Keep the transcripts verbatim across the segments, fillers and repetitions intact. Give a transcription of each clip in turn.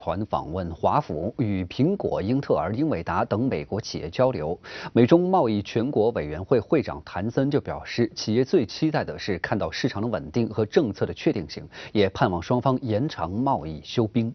团访问华府，与苹果、英特尔、英伟达等美国企业交流。美中贸易全国委员会会长谭森就表示，企业最期待的是看到市场的稳定和政策的确定性，也盼望双方延长贸易休兵。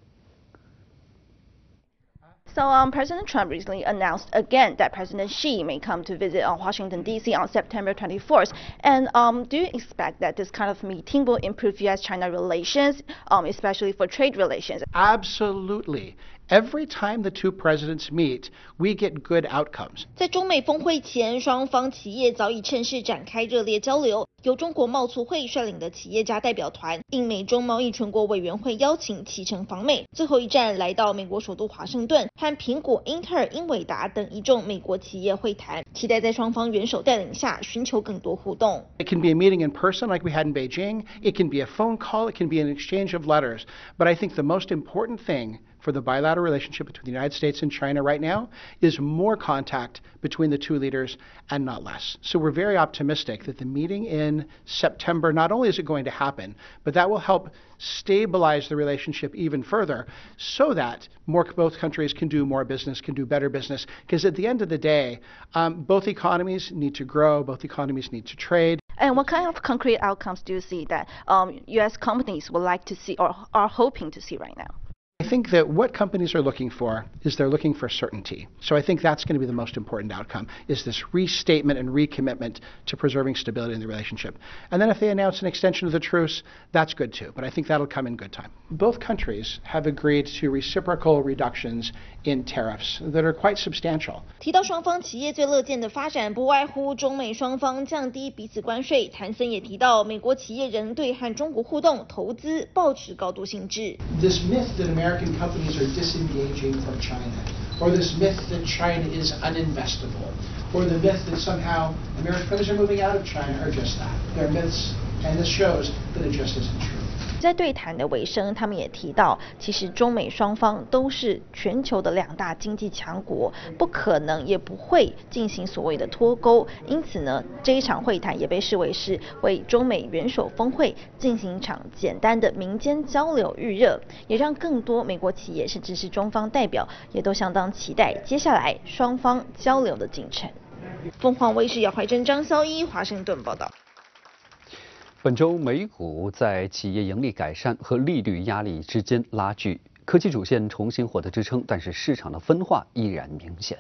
So, um, President Trump recently announced again that President Xi may come to visit uh, Washington, D C on September twenty-fourth. And um, do you expect that this kind of meeting will improve U S China relations, um, especially for trade relations? Absolutely. Every time the two presidents meet, we get good outcomes. 在中美峰会前，双方企业早已趁势展开热烈交流。由中国贸促会率领的企业家代表团，应美中贸易全国委员会邀请启程访美，最后一站来到美国首都华盛顿，和苹果、英特尔、英伟达等一众美国企业会谈，期待在双方元首带领下，寻求更多互动。 It can be a meeting in person like we had in Beijing. It can be a phone call. It can be an exchange of letters. But I think the most important thing for the bilateral relationship between the United States and China right now is more contact between the two leaders and not less. So we're very optimistic that the meeting in September, not only is it going to happen, but that will help stabilize the relationship even further so that more, both countries can do more business, can do better business. Because at the end of the day, um, both economies need to grow, both economies need to trade. And what kind of concrete outcomes do you see that um, U S companies would like to see or are hoping to see right now? I think that what companies are looking for is they're looking for certainty. So I think that's going to be the most important outcome, is this restatement and recommitment to preserving stability in the relationship. And then if they announce an extension of the truce, that's good too. But I think that'll come in good time. Both countries have agreed to reciprocal reductions in tariffs that are quite substantial. 提到双方企业最乐见的发展，不外乎中美双方降低彼此关税。谭森也提到，美国企业仍对和中国互动、投资抱持高度兴致。 This myth that American companies are disengaging from China, or this myth that China is uninvestable, or the myth that somehow American companies are moving out of China are just that. They're myths, and this shows that it just isn't true. 在对谈的尾声，他们也提到，其实中美双方都是全球的两大经济强国，不可能也不会进行所谓的脱钩。因此呢，这一场会谈也被视为是为中美元首峰会进行一场简单的民间交流预热，也让更多美国企业甚至是中方代表也都相当期待接下来双方交流的进程。 凤凰卫视姚怀珍、张潇一华盛顿报道。 本周美股在企业盈利改善和利率压力之间拉锯，科技主线重新获得支撑，但是市场的分化依然明显。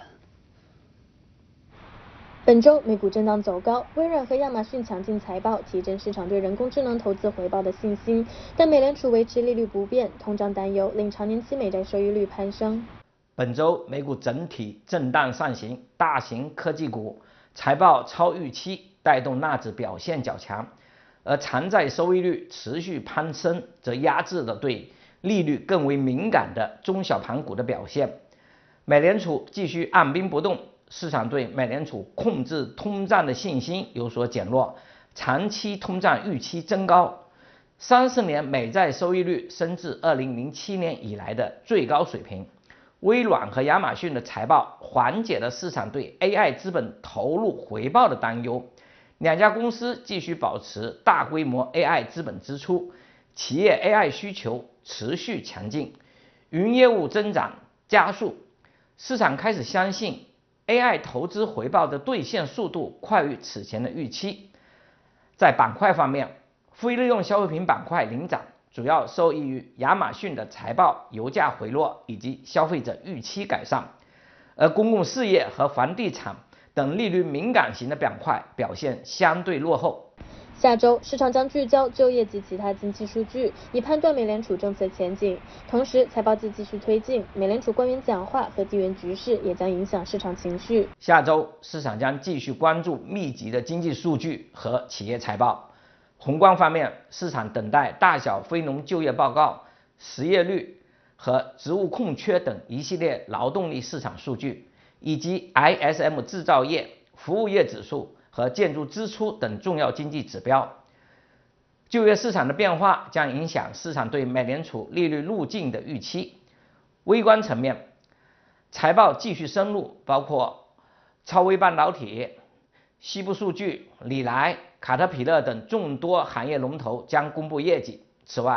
本周美股震荡走高，微软和亚马逊强劲财报，提振市场对人工智能投资回报的信心。但美联储维持利率不变，通胀担忧令长年期美债收益率攀升。 本周美股整体震荡上行，大型科技股财报超预期，带动纳指表现较强。而长债收益率持续攀升，则压制了对利率更为敏感的中小盘股的表现。美联储继续按兵不动，市场对美联储控制通胀的信心有所减弱，长期通胀预期增高。三十年美债收益率升至二零零七年以来的最高水平。微软和亚马逊的财报缓解了市场对 A I 资本投入回报的担忧。两家公司继续保持大规模 A I 资本支出，企业 A I 需求持续强劲，云业务增长加速，市场开始相信 A I 投资回报的兑现速度快于此前的预期。在板块方面，非日用消费品板块领涨，主要受益于亚马逊的财报、油价回落以及消费者预期改善，而公共事业和房地产等利率敏感型的板块表现相对落后。 下周市场将聚焦就业及其他经济数据，以判断美联储政策前景。同时，财报季继续推进，美联储官员讲话和地缘局势也将影响市场情绪。 下周市场将继续关注密集的经济数据和企业财报。宏观方面，市场等待大小非农就业报告、失业率和职务空缺等一系列劳动力市场数据，以及 I S M 制造业、服务业指数和建筑支出等重要经济指标。就业市场的变化将影响市场对美联储利率路径的预期。微观层面，财报继续深入，包括超微半导体、西部数据、礼来、卡特彼勒等众多行业龙头将公布业绩。此外，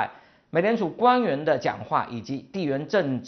美联储官员的讲话以及地缘政